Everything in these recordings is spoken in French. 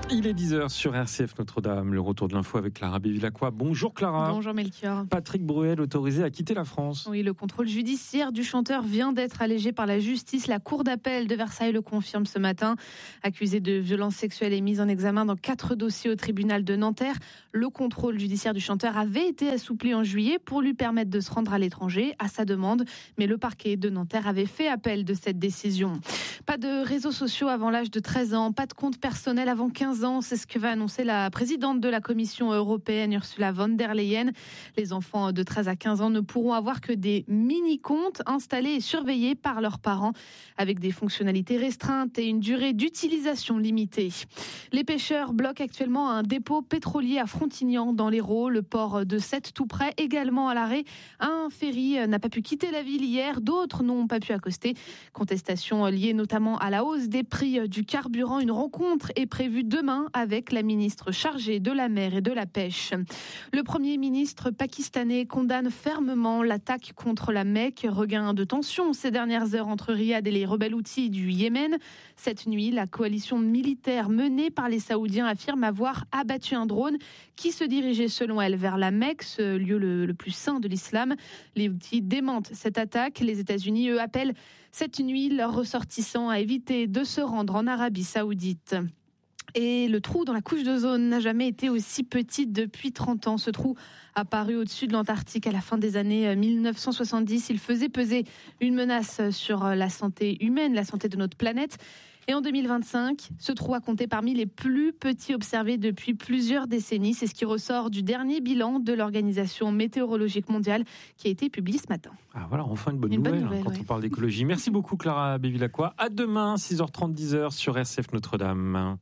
Il est 10h sur RCF Notre-Dame, le retour de l'info avec Clara Bévilacqua. Bonjour Clara. Bonjour Melchior. Patrick Bruel autorisé à quitter la France. Oui, le contrôle judiciaire du chanteur vient d'être allégé par la justice. La cour d'appel de Versailles le confirme ce matin. Accusé de violences sexuelles et mis en examen dans 4 dossiers au tribunal de Nanterre, le contrôle judiciaire du chanteur avait été assoupli en juillet pour lui permettre de se rendre à l'étranger à sa demande. Mais le parquet de Nanterre avait fait appel de cette décision. Pas de réseaux sociaux avant l'âge de 13 ans, pas de compte personnel avant 15 ans, c'est ce que va annoncer la présidente de la Commission européenne, Ursula von der Leyen. Les enfants de 13 à 15 ans ne pourront avoir que des mini-comptes installés et surveillés par leurs parents, avec des fonctionnalités restreintes et une durée d'utilisation limitée. Les pêcheurs bloquent actuellement un dépôt pétrolier à Frontignan dans l'Hérault, le port de Sète tout près, également à l'arrêt. Un ferry n'a pas pu quitter la ville hier, d'autres n'ont pas pu accoster. Contestation liée notamment à la hausse des prix du carburant. Une rencontre est prévue demain avec la ministre chargée de la mer et de la pêche. Le Premier ministre pakistanais condamne fermement l'attaque contre la Mecque. Regain de tension ces dernières heures entre Riyad et les rebelles houthis du Yémen. Cette nuit, la coalition militaire menée par les Saoudiens affirme avoir abattu un drone qui se dirigeait selon elle vers la Mecque, ce lieu le plus saint de l'islam. Les Houthis démentent cette attaque. Les États-Unis, eux, appellent cette nuit leurs ressortissants à éviter de se rendre en Arabie Saoudite. Et le trou dans la couche d'ozone n'a jamais été aussi petit depuis 30 ans. Ce trou apparu au-dessus de l'Antarctique à la fin des années 1970. Il faisait peser une menace sur la santé humaine, la santé de notre planète. Et en 2025, ce trou a compté parmi les plus petits observés depuis plusieurs décennies. C'est ce qui ressort du dernier bilan de l'Organisation météorologique mondiale qui a été publié ce matin. Ah voilà, enfin une bonne nouvelle quand on parle d'écologie. Merci beaucoup Clara Bévilacqua. À demain, 6h30, 10h sur RCF Notre-Dame.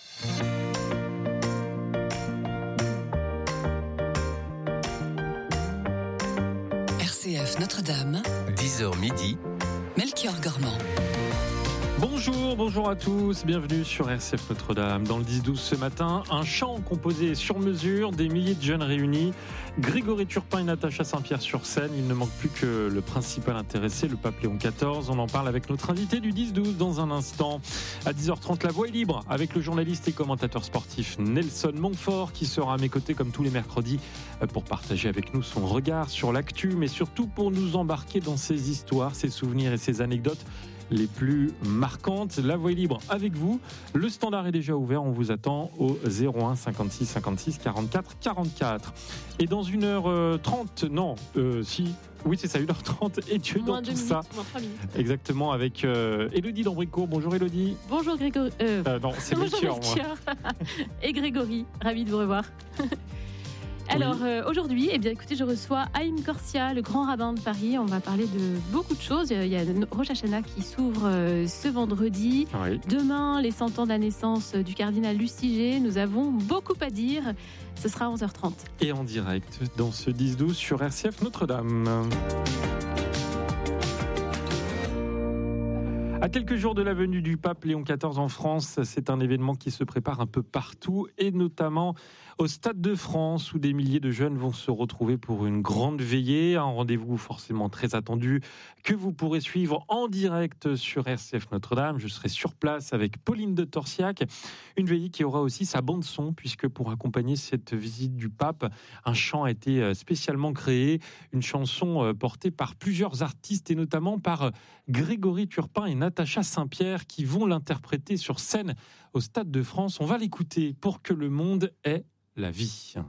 RCF Notre-Dame, 10h midi, Melchior Gormand. Bonjour à tous, bienvenue sur RCF Notre-Dame. Dans le 10-12 ce matin, un chant composé sur mesure, des milliers de jeunes réunis. Grégory Turpin et Natacha Saint-Pierre sur scène. Il ne manque plus que le principal intéressé, le pape Léon XIV. On en parle avec notre invité du 10-12 dans un instant. À 10h30, la voix est libre avec le journaliste et commentateur sportif Nelson Montfort qui sera à mes côtés comme tous les mercredis pour partager avec nous son regard sur l'actu, mais surtout pour nous embarquer dans ses histoires, ses souvenirs et ses anecdotes les plus marquantes. La voie est libre avec vous. Le standard est déjà ouvert. On vous attend au 01 56 56 44 44. Et dans 1h30, oui, c'est ça, 1h30. Et Dieu dans tout ça. Exactement, avec Élodie d'Ambricourt. Bonjour Élodie. Bonjour Grégory. Non, c'est Melchior, moi. Et Grégory, ravi de vous revoir. Alors aujourd'hui, écoutez, je reçois Haïm Corsia, le grand rabbin de Paris. On va parler de beaucoup de choses. Il y a Rosh Hashanah qui s'ouvre ce vendredi. Oui. Demain, les 100 ans de la naissance du cardinal Lustiger. Nous avons beaucoup à dire. Ce sera à 11h30. Et en direct dans ce 10-12 sur RCF Notre-Dame. À quelques jours de la venue du pape Léon XIV en France, c'est un événement qui se prépare un peu partout et notamment au Stade de France où des milliers de jeunes vont se retrouver pour une grande veillée, un rendez-vous forcément très attendu que vous pourrez suivre en direct sur RCF Notre-Dame. Je serai sur place avec Pauline de Torsiac, une veillée qui aura aussi sa bande son puisque pour accompagner cette visite du pape, un chant a été spécialement créé, une chanson portée par plusieurs artistes et notamment par Grégory Turpin et Natacha Saint-Pierre qui vont l'interpréter sur scène au Stade de France. On va l'écouter pour que le monde ait la vie.